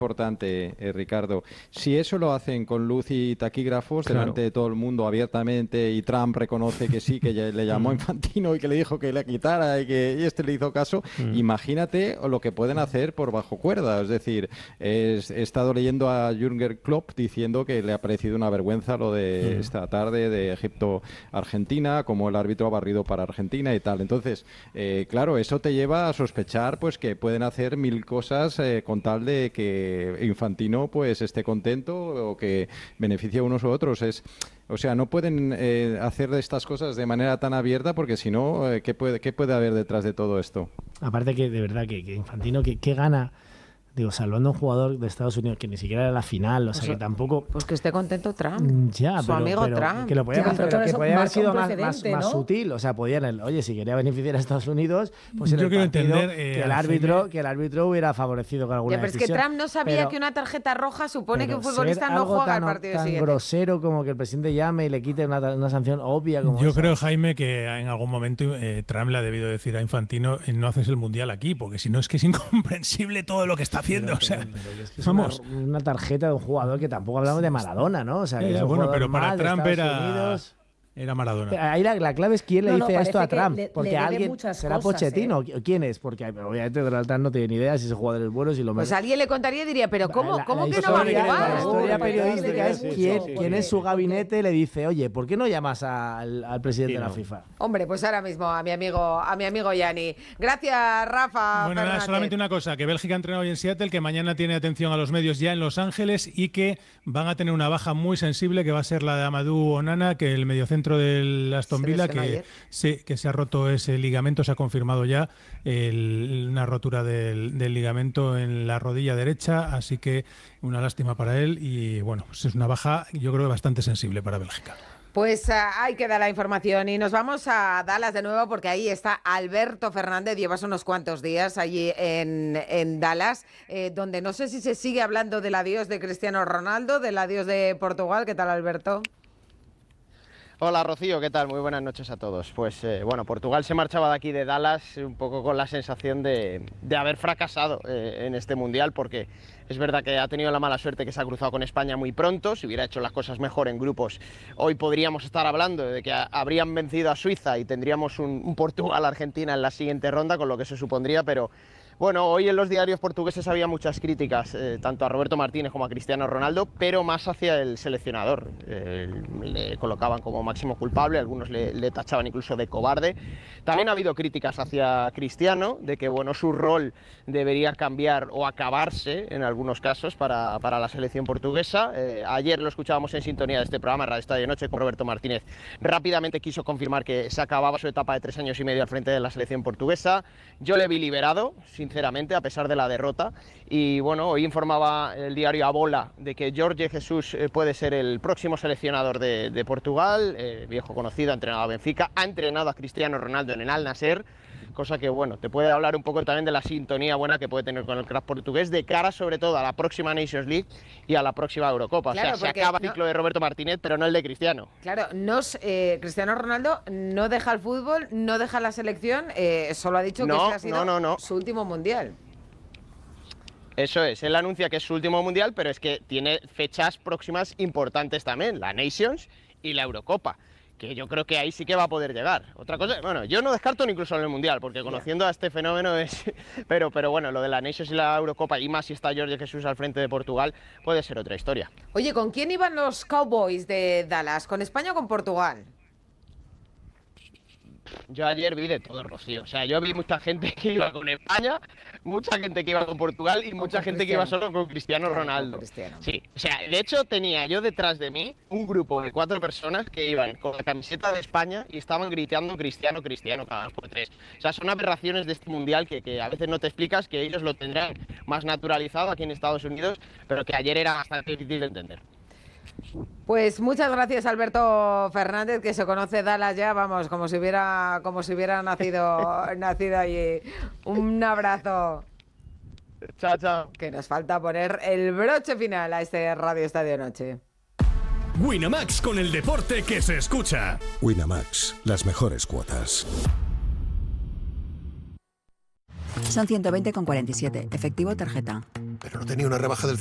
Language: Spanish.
importante, Ricardo. Si eso lo hacen con luz y taquígrafos delante de todo el mundo abiertamente y Trump reconoce que sí, que le llamó Infantino y que le dijo que le quitara y este le hizo caso, imagínate lo que pueden hacer por bajo cuerda. Es decir, he estado leyendo a Jürgen Klopp diciendo que le ha parecido una vergüenza lo de esta tarde de Egipto-Argentina, como el árbitro ha barrido para Argentina y tal. Entonces, claro, eso te lleva a sospechar pues que pueden hacer mil cosas con tal de que Infantino pues esté contento o que beneficie a unos u otros. O sea, no pueden hacer estas cosas de manera tan abierta porque si no, ¿qué puede haber detrás de todo esto? Aparte que de verdad que Infantino, ¿qué gana? Digo, salvando a un jugador de Estados Unidos que ni siquiera era la final, o sea, que tampoco... Pues que esté contento Trump, su amigo Trump. Que lo podía haber sido más sutil, o sea, podían, oye, si quería beneficiar a Estados Unidos, pues en el partido que el árbitro hubiera favorecido con alguna decisión. Pero es que Trump no sabía que una tarjeta roja supone que un futbolista no juega el partido siguiente. Tan grosero como que el presidente llame y le quite una sanción obvia como Yo creo, Jaime, que en algún momento Trump le ha debido decir a Infantino, no haces el Mundial aquí, porque si no es que es incomprensible todo lo que está haciendo. Es una tarjeta de un jugador que tampoco hablamos de Maradona, ¿no? O sea, que pero para Trump era Maradona. Ahí la clave es quién le dice esto a Trump. Porque alguien será Pochettino. ¿Quién es? Porque obviamente Donald Trump no tiene ni idea si ese jugador es bueno, si lo Pues alguien le contaría y diría, pero ¿cómo que no va a jugar? La historia periodística es quién en su gabinete le dice, oye, ¿por qué no llamas al presidente de la FIFA? Hombre, pues ahora mismo a mi amigo Gianni. Gracias, Rafa. Bueno, nada, solamente una cosa, que Bélgica ha entrenado hoy en Seattle, que mañana tiene atención a los medios ya en Los Ángeles y que van a tener una baja muy sensible que va a ser la de Amadou Onana, que el mediocentro del Aston Villa, que se ha roto ese ligamento, se ha confirmado ya una rotura del ligamento en la rodilla derecha, así que una lástima para él y bueno, pues es una baja yo creo bastante sensible para Bélgica. Pues ahí queda la información y nos vamos a Dallas de nuevo porque ahí está Alberto Fernández, llevas unos cuantos días allí en Dallas, donde no sé si se sigue hablando del adiós de Cristiano Ronaldo, del adiós de Portugal. ¿Qué tal, Alberto? Hola Rocío, ¿qué tal? Muy buenas noches a todos. Pues bueno, Portugal se marchaba de aquí de Dallas un poco con la sensación de haber fracasado en este Mundial, porque es verdad que ha tenido la mala suerte que se ha cruzado con España muy pronto. Si hubiera hecho las cosas mejor en grupos, hoy podríamos estar hablando de que habrían vencido a Suiza y tendríamos un Portugal-Argentina en la siguiente ronda, con lo que eso supondría, pero... Bueno, hoy en los diarios portugueses había muchas críticas, tanto a Roberto Martínez como a Cristiano Ronaldo, pero más hacia el seleccionador. Le colocaban como máximo culpable, algunos le tachaban incluso de cobarde. También ha habido críticas hacia Cristiano, de que bueno, su rol debería cambiar o acabarse en algunos casos para la selección portuguesa. Ayer lo escuchábamos en sintonía de este programa, Radio Estadio Noche, con Roberto Martínez. Rápidamente quiso confirmar que se acababa su etapa de 3 años y medio al frente de la selección portuguesa. Yo le vi liberado, sinceramente, a pesar de la derrota. Y bueno, hoy informaba el diario A Bola de que Jorge Jesús puede ser el próximo seleccionador de Portugal, viejo conocido, ha entrenado a Benfica, ha entrenado a Cristiano Ronaldo en el Al Nassr, cosa que bueno, te puede hablar un poco también de la sintonía buena que puede tener con el crack portugués de cara sobre todo a la próxima Nations League y a la próxima Eurocopa. Claro, o sea, se acaba el ciclo de Roberto Martínez, pero no el de Cristiano. Claro, Cristiano Ronaldo no deja el fútbol, no deja la selección, solo ha dicho que este ha sido su último Mundial. Eso es, él anuncia que es su último Mundial, pero es que tiene fechas próximas importantes también, la Nations y la Eurocopa, que yo creo que ahí sí que va a poder llegar. Otra cosa, bueno, yo no descarto ni incluso en el Mundial, porque conociendo a este fenómeno es... Pero bueno, lo de la Nations y la Eurocopa, y más si está Jorge Jesús al frente de Portugal, puede ser otra historia. Oye, ¿con quién iban los Cowboys de Dallas? ¿Con España o con Portugal? Yo ayer vi de todo, Rocío. O sea, yo vi mucha gente que iba con España, mucha gente que iba con Portugal y mucha gente que iba solo con Cristiano Ronaldo. Sí, o sea, de hecho tenía yo detrás de mí un grupo de 4 personas que iban con la camiseta de España y estaban gritando Cristiano, Cristiano cada 2 por 3. O sea, son aberraciones de este Mundial que a veces no te explicas, que ellos lo tendrán más naturalizado aquí en Estados Unidos, pero que ayer era bastante difícil de entender. Pues muchas gracias, Alberto Fernández, que se conoce Dallas ya, vamos, como si hubiera nacido allí. Un abrazo. Chao, chao. Que nos falta poner el broche final a este Radio Estadio Noche. Winamax, con el deporte que se escucha. Winamax, las mejores cuotas. Son 120,47, efectivo tarjeta. pero no tenía una rebaja del